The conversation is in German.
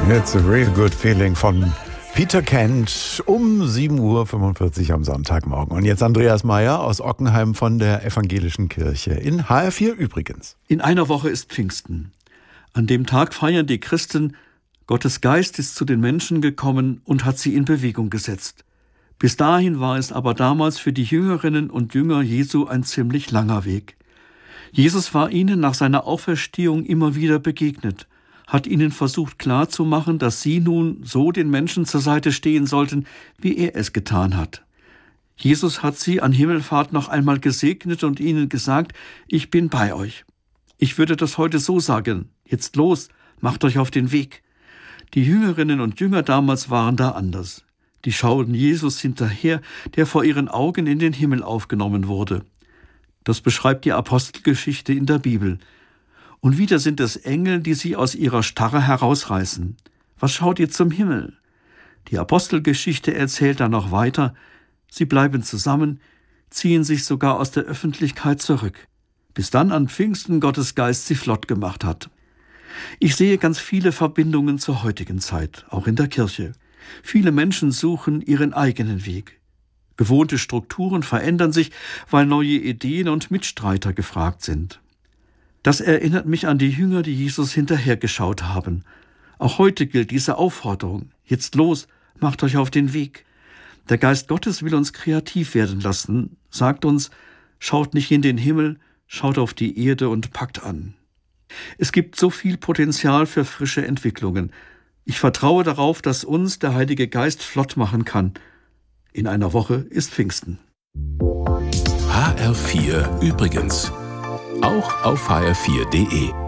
It's a real good feeling von Peter Kent um 7:45 Uhr am Sonntagmorgen. Und jetzt Andreas Meyer aus Ockenheim von der Evangelischen Kirche. In HR4 übrigens. In einer Woche ist Pfingsten. An dem Tag feiern die Christen, Gottes Geist ist zu den Menschen gekommen und hat sie in Bewegung gesetzt. Bis dahin war es aber damals für die Jüngerinnen und Jünger Jesu ein ziemlich langer Weg. Jesus war ihnen nach seiner Auferstehung immer wieder begegnet, hat ihnen versucht klarzumachen, dass sie nun so den Menschen zur Seite stehen sollten, wie er es getan hat. Jesus hat sie an Himmelfahrt noch einmal gesegnet und ihnen gesagt, ich bin bei euch. Ich würde das heute so sagen, jetzt los, macht euch auf den Weg. Die Jüngerinnen und Jünger damals waren da anders. Die schauten Jesus hinterher, der vor ihren Augen in den Himmel aufgenommen wurde. Das beschreibt die Apostelgeschichte in der Bibel. Und wieder sind es Engel, die sie aus ihrer Starre herausreißen. Was schaut ihr zum Himmel? Die Apostelgeschichte erzählt dann noch weiter. Sie bleiben zusammen, ziehen sich sogar aus der Öffentlichkeit zurück, bis dann an Pfingsten Gottes Geist sie flott gemacht hat. Ich sehe ganz viele Verbindungen zur heutigen Zeit, auch in der Kirche. Viele Menschen suchen ihren eigenen Weg. Gewohnte Strukturen verändern sich, weil neue Ideen und Mitstreiter gefragt sind. Das erinnert mich an die Jünger, die Jesus hinterhergeschaut haben. Auch heute gilt diese Aufforderung. Jetzt los, macht euch auf den Weg. Der Geist Gottes will uns kreativ werden lassen, sagt uns, schaut nicht in den Himmel, schaut auf die Erde und packt an. Es gibt so viel Potenzial für frische Entwicklungen. Ich vertraue darauf, dass uns der Heilige Geist flott machen kann. In einer Woche ist Pfingsten. HR4 übrigens. Auch auf hr4.de.